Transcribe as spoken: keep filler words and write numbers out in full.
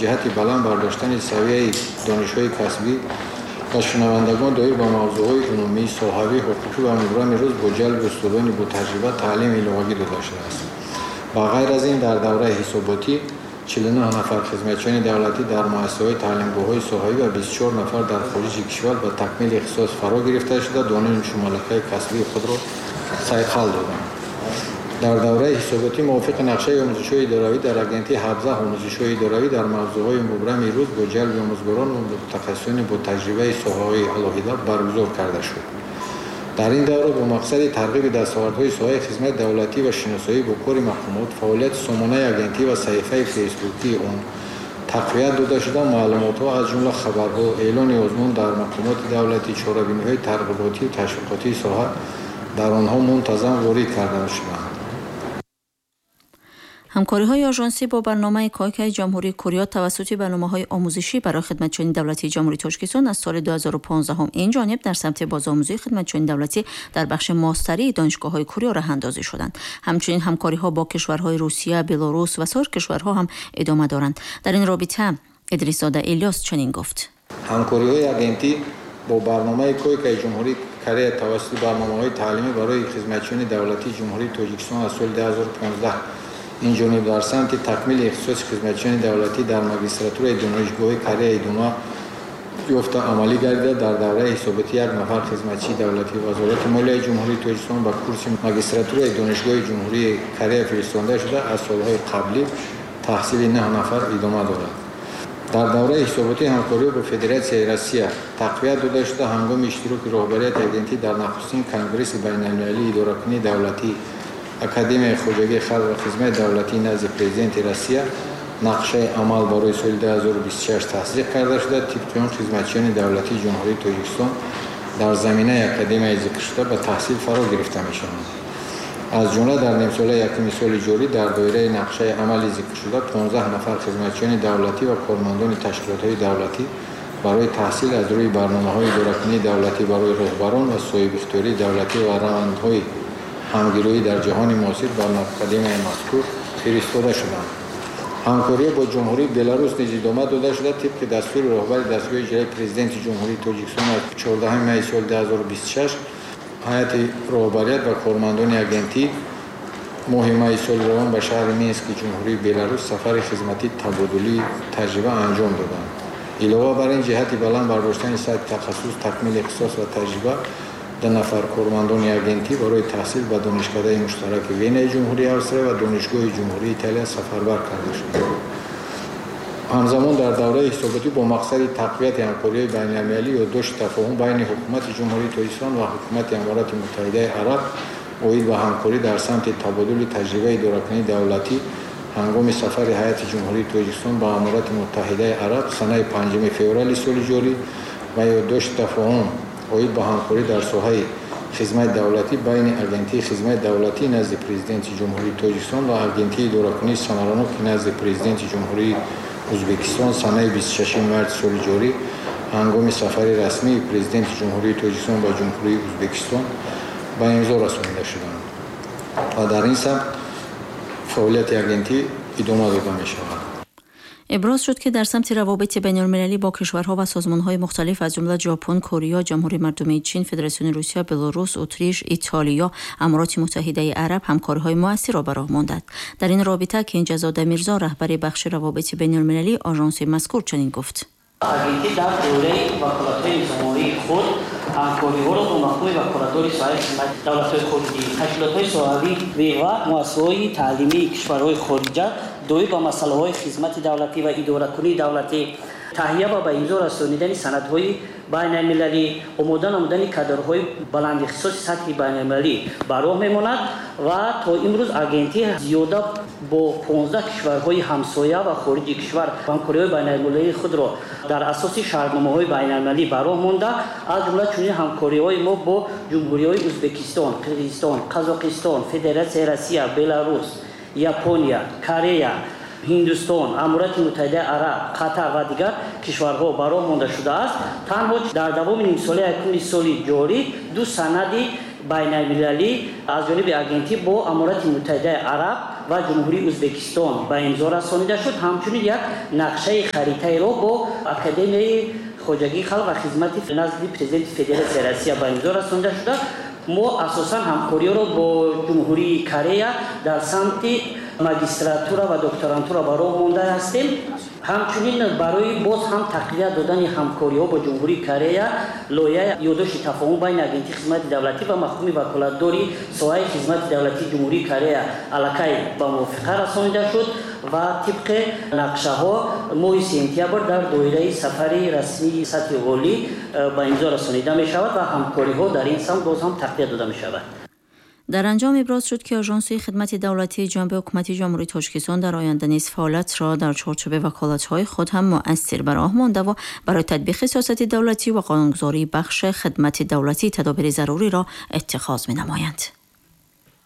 جهت بلند برداشتن سویه دانش‌های کسبی و شنوندگان دایر با موضوعهای عمومی، صحابی، حقوقی و مبرم روز با جلب استادانی با تجربه تعلیم ایلواگی داده شده است. با غیر از این در دوره حساباتی چهل و نه نفر خدمتچیان دولتی در مؤسسه‌های تعلیمگاه‌های صحابی و بیست و چهار نفر در خارج کشور به تکمیل اختصاص فرا گرفته شده دانش مالکه کسبی خود را سیقل دادند. در دوره حساباتی موافق نقشه آموزش‌های اداری در اگنتی هفده آموزش‌های اداری در موضوعهای مبرم روز با جلب آموزگاران و متخصصان با تجربه ساحه‌های علاهیده برگزار کرده شد. در این دوره با مقصد ترغیب دستاوردهای ساحه خدمت دولتی و شناسایی با کار مقامات فعالیت سامانه اگنتی و صفحه فیسبوکی آن تقویت داده شده معلومات‌ها از جمله خبرها، اعلان آزمون در مقامات دولتی، چاره‌بینی‌های ترغیباتی و تشویقاتی ساحه در آنها منتظم وارد کرده شدند. همکاری‌های آژانسی با برنامه کاکای جمهوری کره توسط برنامه‌های آموزشی برای خدمتچیان دولتی جمهوری تاجیکستان از سال دو هزار و پانزده هم این جانب در سمت بازآموزی خدمتچیان دولتی در بخش ماستری دانشگاه‌های کره راه اندازی شدند. همچنین همکاری‌ها با کشورهای روسیه، بلاروس و سایر کشورها هم ادامه دارند. در این رابطه ادریس زاده الیاس چنین گفت: همکاری‌های اگنتی با برنامه کاکای جمهوری کره توسط برنامه‌های تعلیمی برای خدمتچیان دولتی جمهوری تاجیکستان از سال دو هزار و پانزده این جانب در سمت تکمیل اختصاص خدمتچیان دولتی در ماجستراتور دانشگاه کره ایدوما یافته عملی گردید. در دوره حساباتی یک نفر خدمتچی دولتی وزارت مالیه جمهوری تاجیکستان با کورس ماجستراتور دانشگاه جمهوری کره فرستاده شده از سالهای قبلی تحصیل نه نفر ادامه دارد. در دوره حساباتی همکاری با فدراسیون روسیه تقویت داده شده هنگام اشتراک رهبریت اگنتی در نخستین کنگره بین‌المللی اداره‌کنی دولتی اکادمی خواجگی خلق و خدمت دولتی نزد پرزیدنت روسیه نقشه عمل برای سال دو هزار و بیست و شش تصدیق کرده شده. طبق خدمتچیان دولتی جمهوری تاجیکستان در زمینه اکادمی ذکر شده به تحصیل فرا گرفته می‌شوند. از جمله در نیم سال یکم سال جاری در دایره نقشه عملی ذکر شده پانزده نفر خدمتچیان دولتی و کارمندان تشکیلات‌های دولتی برای تحصیل از روی برنامه‌های اداره‌کنی دولتی برای رهبران و صاحب اختیاری دولتی و روندهای همگیری در جهان معاصر بر اکادمی مذکور فرستاده شدند. همکاری با جمهوری بلاروس نیز ادامه داده شده. طبق دستور رهبر دستگاه اجرایی پرزیدنت جمهوری تاجیکستان از چهاردهم می سال دو هزار و بیست و شش هیئت رهبریت و کارمندان اگنتی ماه می سال روان به شهر مینسک جمهوری بلاروس سفر خدمتی تبادلی تجربه انجام دادند. علاوه بر این جهت بلند برداشتن صد تخصص تکمیل اختصاص و تجربه دو نفر کارمندان اگنتی برای تحصیل به دانشکده مشترک وین جمهوری استرالیا و دانشگاه جمهوری ایتالیا سفربر کرده شد. همزمان در دوره حساباتی با مقصد تقویت همکاری بین‌المللی و داشت تفاهم بین حکومت جمهوری تاجیکستان و حکومت امارات متحده عرب اوید و همکاری در سمت تبادل تجربه اداره‌کنی دولتی هنگام سفر هیئت جمهوری تاجیکستان به امارات متحده عرب سنه پنجم فوریه سال جاری و یا داشت تفاهم اوید با همکاری در ساحه خدمت دولتی بین اگنتی خدمت دولتی نزد پرزیدنت جمهوری تاجیکستان و اگنتی اداره‌کنی سمرانوک نزد پرزیدنت جمهوری ازبکستان سنه بیست و ششم مارس سال جاری هنگام سفر رسمی پرزیدنت جمهوری تاجیکستان و جمهوری ازبکستان به امضا رسانیده شدند و در این سمت فعالیت اگنتی ادامه داده می شود. ابراز شد که در سمت روابط بین‌المللی با کشورها و سازمان‌های مختلف از جمله ژاپن، کره، جمهوری مردمی چین، فدراسیون روسیه، بلاروس، اتریش، ایتالیا، امارات متحده عرب همکاری‌های موثر را به راه ماندند. در این رابطه کنجا زاده میرزا رهبر بخش روابط بین‌المللی آژانس مذکور چنین گفت: اگنتی در دوره وکالت‌های نظامی خود همکاری‌ها را با مقام وکالت‌های سایر خدمت دولت‌های خارجی، تشکیلات‌های صحابی و مؤسسه‌های تعلیمی کشورهای خارجی دوی با مسائل خدمت دولتی و اداره‌کنی دولتی تهیه و به امضا رسانیدن سندهای بین‌المللی آماده نمودن کادرهای بلند اختصاص سطح بین‌المللی براه میماند و تا امروز اگنتی زیاده با پانزده کشورهای همسایه و خارج کشور همکاری‌های بین‌المللی خود را در اساس شرطنامه‌های بین‌المللی براه مانده از جمله چنین همکاری‌های ما با جمهوری‌های ازبکستان، قرقیزستان، قزاقستان، فدراسیون روسیه، بلاروس، ژاپن، کره، هندوستان، امارات متحده عرب، قطر و دیگر کشورها براه مانده شده است. تنها در دوام نیم ساله یکم سالی جاری دو سند بین‌المللی از جانب اگنتی با امارات متحده عرب و جمهوری ازبکستان به امضا رسانیده شد. همچنین یک نقشه خریطه را با اکادمی خواجگی خلق و خدمت نزد پرزیدنت فدراسیون روسیه به امضا رسانیده شده. ما اساساً همکاری را با جمهوری کره در سمت ماجستراتورا و دکترانتورا برای مانده هستیم. همچنین برای باز هم تقویت دادن همکاری ها با جمهوری کره لایحه یادداشت تفاهم بین اگنتی خدمت دولتی و محکوم وکالتداری ساحه خدمت دولتی جمهوری کره الکی به موافقه رسانیده شد و طبق نقشه ها ماه سپتامبر در دایره سفری رسمی سطح عالی به امضا رسانیده می شود و همکاری ها در این سمت باز هم تقویت داده می شود. در انجام ابراز شد که آژانس خدمت دولتی جنبه حکومت جمهوری تاجیکستان در آینده نیز فعالیت را در چارچوب وکالت‌های خود هم مؤثر به راه مانده و برای تطبیق سیاست دولتی و قانونگذاری بخش خدمت دولتی تدابیر ضروری را اتخاذ می‌نمایند.